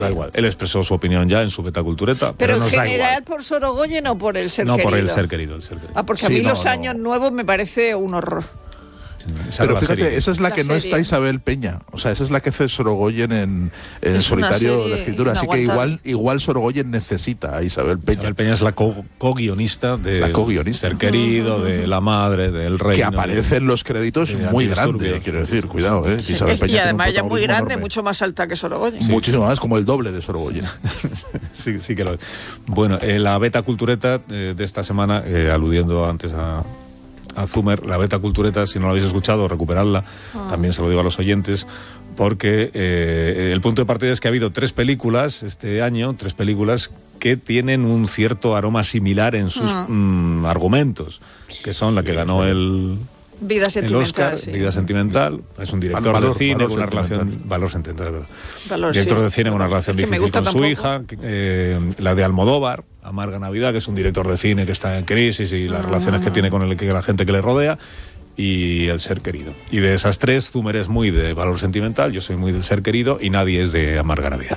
Da igual, él expresó su opinión ya en su Beta Cultureta, pero en nos da general igual. ¿Por Sorogoyen o por el ser No, querido? por el ser querido, el ser querido. Porque a mí los años nuevos me parece un horror. Pero fíjate, esa es la que no serie. está Isabel Peña. O sea, esa es la que hace Sorogoyen en solitario la escritura. Así que igual Sorogoyen necesita a Isabel Peña. Isabel Peña es la co-guionista de Ser querido, de La madre, del reino. Que aparece en los créditos muy grande, quiero decir, cuidado, Sí. Isabel Peña Y además tiene ella un es muy grande, enorme. mucho más alta que Sorogoyen. Muchísimo más, como el doble de Sorogoyen. sí que lo es. Bueno, la Beta Cultureta de esta semana, aludiendo antes a Zumer, la Beta Cultureta, si no lo habéis escuchado, recuperadla, también se lo digo a los oyentes, porque el punto de partida es que ha habido 3 películas este año, 3 películas que tienen un cierto aroma similar en sus argumentos, que son la que ganó el Oscar, Vida Sentimental, es un director de cine con una relación... Valor sentimental, ¿verdad? Director de cine con una relación difícil con su hija, la de Almodóvar, Amarga Navidad, que es un director de cine que está en crisis y las relaciones que tiene con la gente que le rodea, y El ser querido. Y de esas 3, Zumer es muy de Valor Sentimental, yo soy muy del Ser querido y nadie es de Amarga Navidad.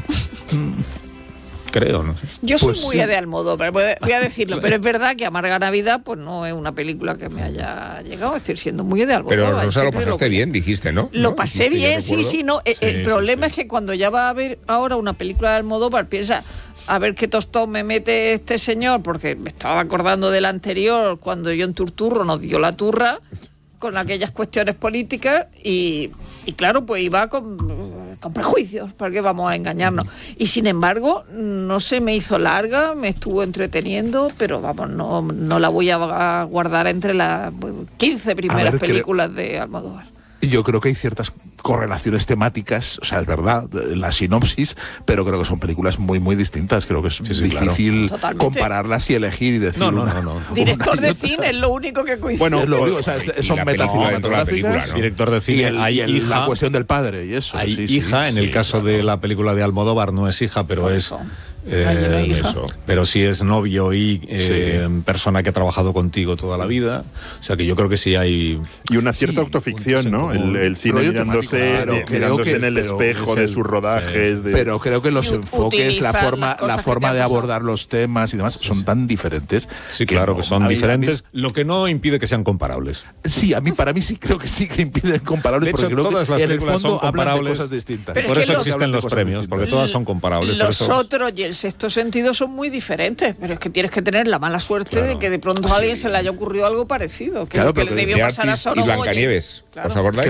Creo, no sé. Yo soy muy de Almodóvar, voy a decirlo, pero es verdad que Amarga Navidad pues no es una película que me haya llegado, es decir, siendo muy de Almodóvar. Pero Rosa, lo pasaste bien, dijiste, ¿no? Lo pasé bien, sí, no. El problema sí. es que cuando ya va a ver ahora una película de Almodóvar, piensa, a ver qué tostón me mete este señor, porque me estaba acordando del anterior, cuando John Turturro nos dio la turra con aquellas cuestiones políticas y claro, pues iba con prejuicios, ¿para qué vamos a engañarnos? Y sin embargo, no se me hizo larga, me estuvo entreteniendo, pero vamos, no la voy a guardar entre las 15 primeras películas de Almodóvar. Yo creo que hay ciertas correlaciones temáticas, o sea, es verdad, la sinopsis, pero creo que son películas muy, muy distintas. Creo que es difícil compararlas y elegir y decir no. Director de cine es lo único que coincide. Bueno, lo único, o sea, son metacinematográficas. ¿no? Director de cine, y la cuestión del padre y eso. Hay hija, en el caso de la película de Almodóvar no es hija, pero es... pero sí es novio y persona que ha trabajado contigo toda la vida, o sea que yo creo que sí hay... Y una cierta autoficción, ¿no? El cine mirándose en el espejo de sus rodajes. Pero creo que los enfoques, la forma de abordar los temas y demás son tan diferentes. Sí, claro, que son diferentes, lo que no impide que sean comparables. Sí, para mí sí creo que sí que impiden comparables, de hecho, porque creo todas que las en el películas fondo son hablan de comparables, cosas distintas. Por eso existen los premios, porque todas son comparables. Los otros y el Sexto Sentido son muy diferentes, pero es que tienes que tener la mala suerte de que de pronto a alguien se le haya ocurrido algo parecido, que le debió pasar a Sorogoyen. Y Blancanieves, ¿os acordáis?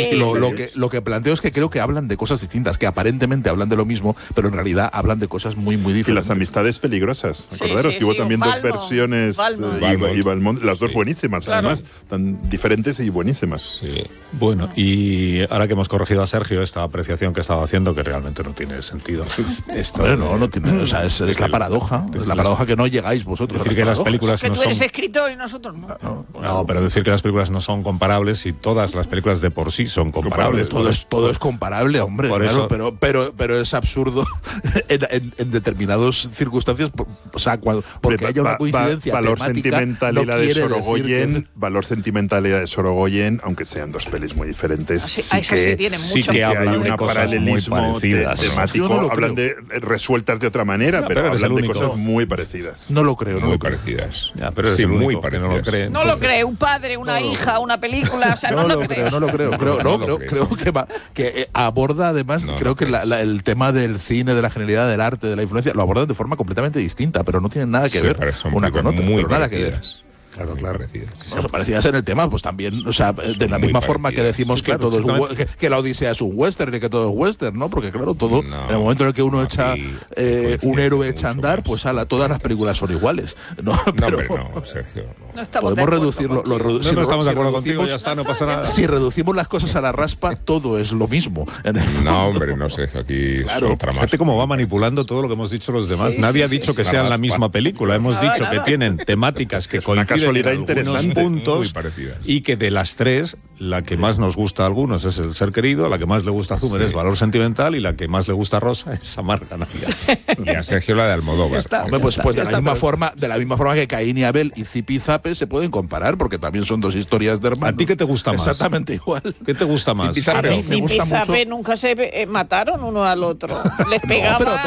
Lo que planteo es que creo que hablan de cosas distintas, que aparentemente hablan de lo mismo, pero en realidad hablan de cosas muy, muy diferentes. Y las amistades peligrosas, acordaros que hubo también dos versiones, y Valmont, las dos buenísimas, además, tan diferentes y buenísimas. Bueno, y ahora que hemos corregido a Sergio esta apreciación que estaba haciendo, que realmente no tiene sentido. Esto no tiene, o sea, es la paradoja, es la paradoja que no llegáis vosotros. Decir que las películas que no tú eres son... escritor y nosotros no. No, pero decir que las películas no son comparables y todas las películas de por sí son comparables. Todo es comparable, hombre, por claro, eso, pero es absurdo en determinadas circunstancias, o sea, porque haya una coincidencia valor temática, sentimental no y la de Sorogoyen, valor sentimental y la de Sorogoyen, aunque sean dos pelis muy diferentes, sí que hablan de cosas muy parecidas, temático, hablan de resueltas de otra manera, pero hablan de cosas muy parecidas. No lo creo, muy parecidas. Ya, pero es muy parecidas. No lo cree. No lo cree, un padre, una hija, una película, o sea, no lo creo. No lo creo. Creo que aborda además, creo que el tema del cine, de la genialidad del arte, de la influencia, lo abordan de forma completamente distinta, pero no tienen nada que ver una con otra, muy nada que ver. Claro. Son parecidas en el tema, pues también, o sea, de la misma forma que decimos que todo que la Odisea es un western y que todo es western, ¿no? Porque claro, todo, en el momento en el que uno echa un héroe echa a andar, pues todas las películas son iguales. No, Sergio. Podemos reducirlo. No estamos de acuerdo contigo, ya está, no pasa nada. Si reducimos las cosas a la raspa, todo es lo mismo. No, hombre, no, Sergio, aquí otra más. Fíjate cómo va manipulando todo lo que hemos dicho los demás. Nadie ha dicho que sean la misma película. Hemos dicho que tienen temáticas que coinciden en algunos puntos y que de las tres la que más nos gusta a algunos es El ser querido, la que más le gusta a Zumer es Valor sentimental y la que más le gusta a Rosa es Amarga Navidad. Y a Sergio la de Almodóvar. De la misma forma que Caín y Abel y Zipi y Zape se pueden comparar, porque también son dos historias de hermanos. ¿A ti qué te gusta más? Exactamente igual. ¿Qué te gusta más? A mí Zipi y Zape nunca se mataron uno al otro. Les pegaba.